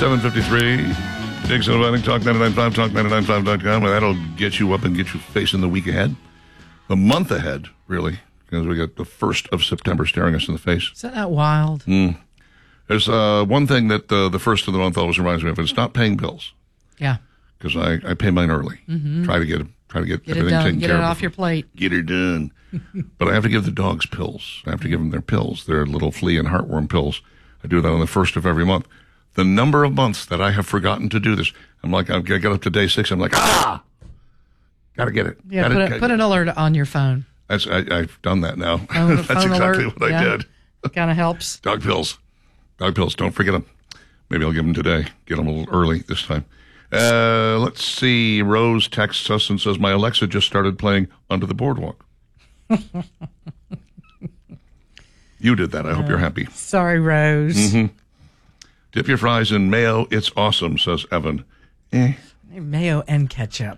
7:53. Jason Levining, Talk 99.5, Talk995.com. And that'll get you up and get you facing the week ahead. The month ahead, really, because we got the 1st of September staring us in the face. Isn't that wild? There's one thing that the first of the month always reminds me of, and it's not paying bills. Yeah. Because I pay mine early. Try to get everything done. taken Get care it of. off your plate. Get her done. But I have to give the dogs pills. I have to give them their pills, their little flea and heartworm pills. I do that on the 1st of every month. The number of months that I have forgotten to do this, I get up to day 6, I'm like, gotta get it. Yeah, put an alert on your phone. I've done that now. Oh, That's phone exactly alert. what I did. Kind of helps. Dog pills. Don't forget them. Maybe I'll give them today. Get them a little early this time. Let's see. Rose texts us and says, my Alexa just started playing Under the Boardwalk. You did that. I hope you're happy. Sorry, Rose. Dip your fries in mayo. It's awesome, says Evan. Mayo and ketchup.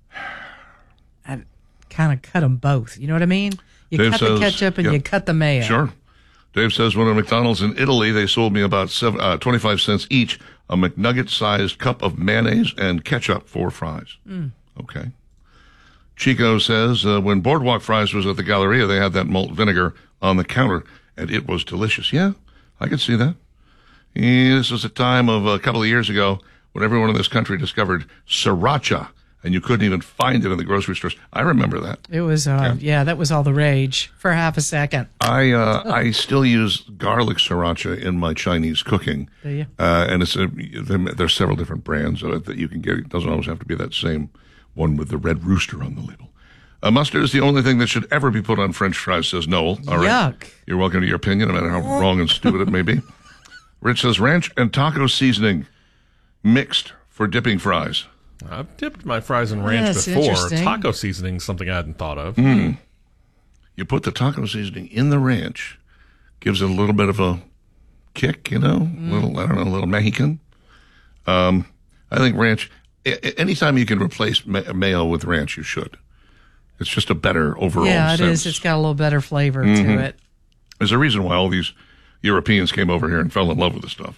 I kind of cut them both. You know what I mean? You Dave cut says, the ketchup and you cut the mayo. Sure. Dave says, when at McDonald's in Italy, they sold me about 25 cents each, a McNugget-sized cup of mayonnaise and ketchup for fries. Okay. Chico says, when Boardwalk Fries was at the Galleria, they had that malt vinegar on the counter, and it was delicious. Yeah, I could see that. Yeah, this was a time of a couple of years ago when everyone in this country discovered sriracha, and you couldn't even find it in the grocery stores. I remember that. It was, that was all the rage for half a second. I still use garlic sriracha in my Chinese cooking. Do you? And there's several different brands of it that you can get. It doesn't always have to be that same one with the red rooster on the label. Mustard is the only thing that should ever be put on French fries, says Noel. All right. Yuck. You're welcome to your opinion, no matter how wrong and stupid it may be. Rich says ranch and taco seasoning mixed for dipping fries. I've dipped my fries in ranch That's before. interesting. Taco seasoning is something I hadn't thought of. You put the taco seasoning in the ranch, gives it a little bit of a kick, a little Mexican. I think ranch, anytime you can replace mayo with ranch, you should. It's just a better overall sense. Yeah, it is. It's got a little better flavor to it. There's a reason why all these Europeans came over here and fell in love with this stuff.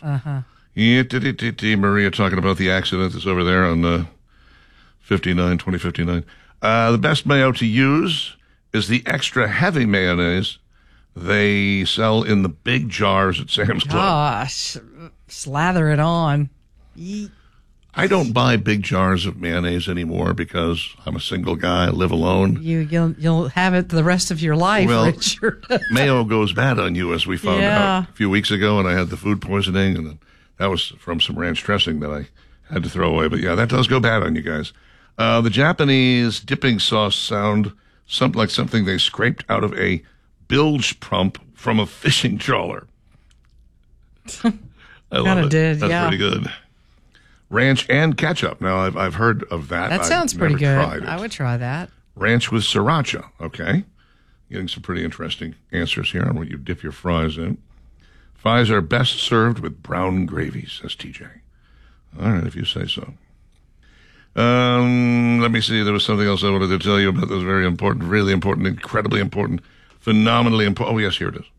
Maria talking about the accident that's over there on 2059. The best mayo to use is the extra heavy mayonnaise they sell in the big jars at Sam's Club. Gosh, slather it on. Yeet. I don't buy big jars of mayonnaise anymore because I'm a single guy, I live alone. You'll have it the rest of your life, Well, Richard. Mayo goes bad on you, as we found out a few weeks ago, and I had the food poisoning, and that was from some ranch dressing that I had to throw away. But yeah, that does go bad on you guys. The Japanese dipping sauce sound like something they scraped out of a bilge pump from a fishing trawler. I love it. Did, That's yeah. pretty good. Ranch and ketchup. Now, I've heard of that. That sounds I've pretty never good. tried it. I would try that. Ranch with sriracha. Okay. Getting some pretty interesting answers here on what you dip your fries in. Fries are best served with brown gravy, says TJ. All right, if you say so. Let me see. There was something else I wanted to tell you about that was very important, really important, incredibly important, phenomenally important. Oh, yes, here it is.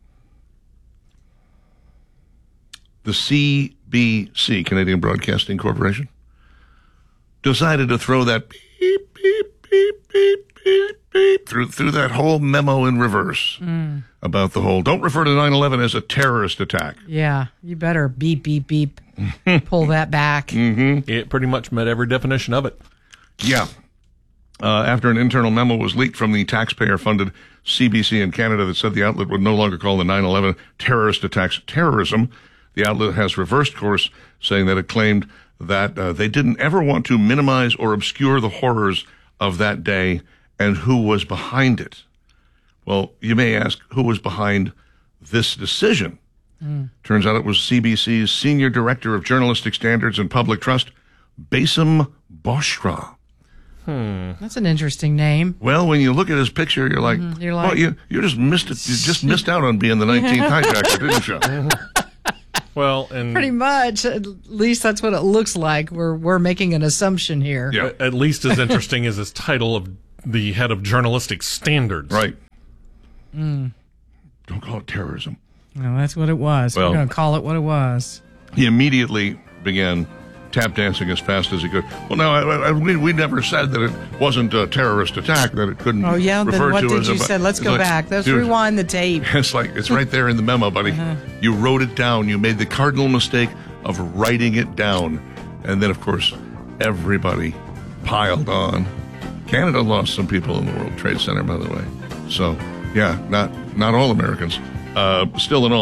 The CBC, Canadian Broadcasting Corporation, decided to throw that beep, beep, beep, beep, beep, beep through that whole memo in reverse about the whole, don't refer to 9/11 as a terrorist attack. Yeah, you better beep, beep, beep. Pull that back. It pretty much met every definition of it. Yeah. After an internal memo was leaked from the taxpayer-funded CBC in Canada that said the outlet would no longer call the 9/11 terrorist attacks terrorism, the outlet has reversed course, saying that it claimed that they didn't ever want to minimize or obscure the horrors of that day and who was behind it. Well, you may ask, who was behind this decision? Turns out it was CBC's Senior Director of Journalistic Standards and Public Trust, Bassem Boshra. That's an interesting name. Well, when you look at his picture, you're like, oh, you just missed it. You just missed out on being the 19th hijacker, didn't you? Well, and Pretty much. At least that's what it looks like. We're making an assumption here. Yeah. at least as interesting as his title of the head of journalistic standards. Right. Don't call it terrorism. Well, that's what it was. Well- We're going to call it what it was. He immediately began tap dancing as fast as he could. Well, no, we never said that it wasn't a terrorist attack, that it couldn't Oh, yeah? refer Then what to did as you a... say? Let's It's go like, back. Let's dude, rewind the tape. It's like, it's right there in the memo, buddy. You wrote it down. You made the cardinal mistake of writing it down. And then, of course, everybody piled on. Canada lost some people in the World Trade Center, by the way. So, yeah, not all Americans. Still in all,